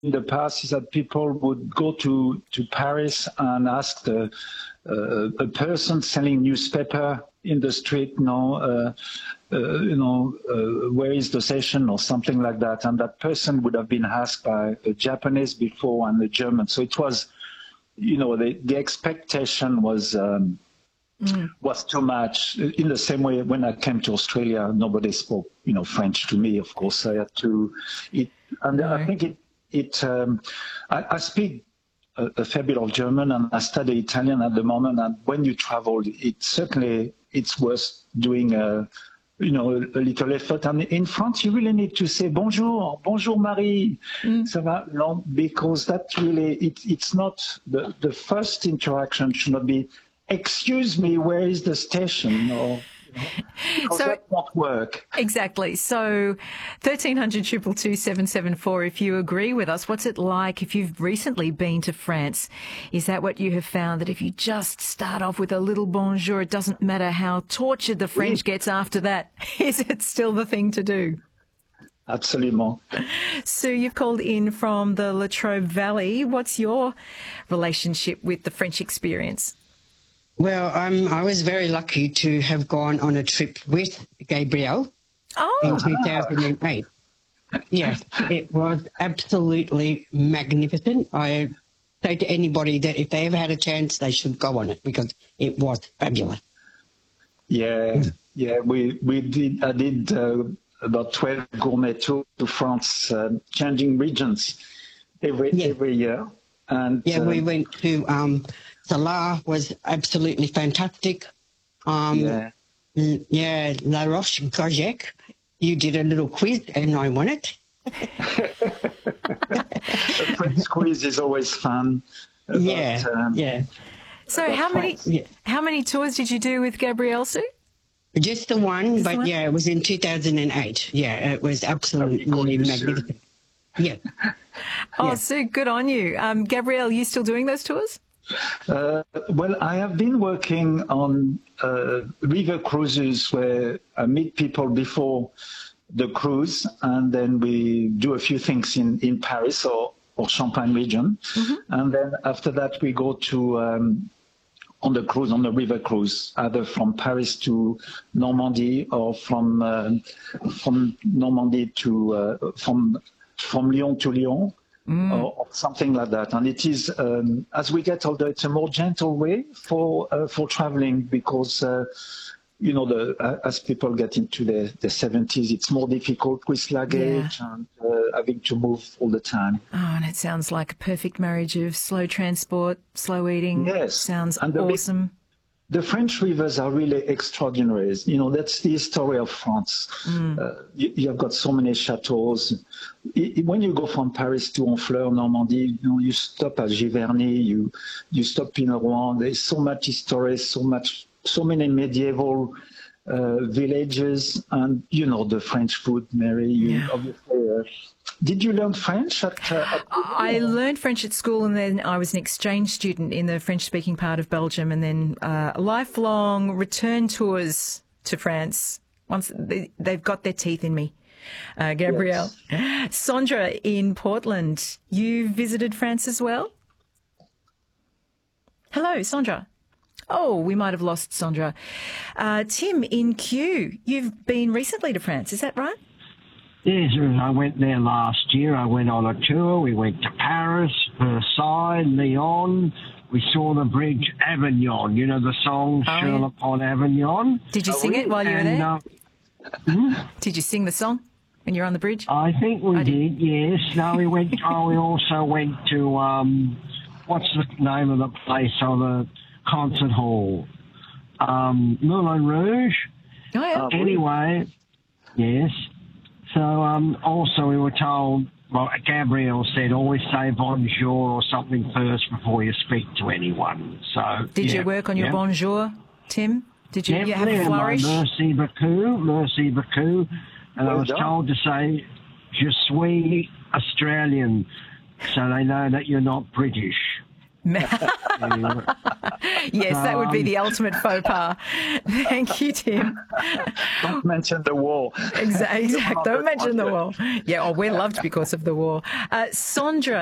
the past is that people would go to Paris and ask a person selling newspaper in the street, where is the station or something like that, and that person would have been asked by a Japanese before and a German. So it was, the expectation was too much. In the same way, when I came to Australia, nobody spoke, French to me. Of course, I had to. I think I speak a fair bit of German, and I study Italian at the moment. And when you travel, it's worth doing a little effort. And in France, you really need to say bonjour Marie, ça va? No, because that really, it's not the first interaction should not be, excuse me, where is the station? Or, because so that won't work. Exactly. So 1300 222 774, if you agree with us, what's it like if you've recently been to France? Is that what you have found, that if you just start off with a little bonjour, it doesn't matter how tortured the French gets after that? Is it still the thing to do? Absolutely. Sue, you've called in from the Latrobe Valley. What's your relationship with the French experience? Well, I was very lucky to have gone on a trip with Gabrielle in 2008. Yes, it was absolutely magnificent. I say to anybody that if they ever had a chance, they should go on it because it was fabulous. Yeah, we did. I did about 12 gourmet tours to France, changing regions every year. And we went to Salar, was absolutely fantastic. La Roche-Cogec, you did a little quiz and I won it. The French quiz is always fun. So how many tours did you do with Gabrielle, Sue? Just the one, but it was in 2008. Yeah, it was absolutely magnificent. Yeah. Sue, good on you. Gabrielle, you still doing those tours? Well, I have been working on river cruises where I meet people before the cruise, and then we do a few things in Paris or Champagne region. Mm-hmm. And then after that, we go to on the river cruise, either from Paris to Normandy or from Normandy to from Lyon to Lyon. Or something like that. And it is, as we get older, it's a more gentle way for traveling because, as people get into their 70s, it's more difficult with luggage and having to move all the time. Oh, and it sounds like a perfect marriage of slow transport, slow eating. Yes. Sounds awesome. The French rivers are really extraordinary. That's the story of France. You have got so many chateaus. When you go from Paris to Honfleur, Normandy, you stop at Giverny, you stop in Rouen. There's so much history, so many medieval villages, and the French food, Mary. Obviously, did you learn French at I learned French at school, and then I was an exchange student in the French-speaking part of Belgium, and then lifelong return tours to France. Once they've got their teeth in me. Gabrielle. Yes. Sandra in Portland, you visited France as well? Hello, Sandra. Oh, we might have lost Sandra. Tim in Kew, you've been recently to France, is that right? Yes, I went there last year. I went on a tour. We went to Paris, Versailles, Lyon. We saw the bridge Avignon. You know the song Shirley upon Avignon? Did you sing it while you were there? Did you sing the song when you were on the bridge? I think we did, yes. No, we went. We also went to, what's the name of the place, the concert hall? Moulin Rouge. Oh, yeah. Anyway, yes. So also we were told, Gabrielle said, always say bonjour or something first before you speak to anyone. So did you work on your bonjour, Tim? Did you have a flourish? Merci beaucoup. And I was told to say, je suis Australian, so they know that you're not British. Yes, that would be the ultimate faux pas. Thank you, Tim. Don't mention the war. Exactly. Don't mention the war. Yeah, we're loved because of the war. Sondra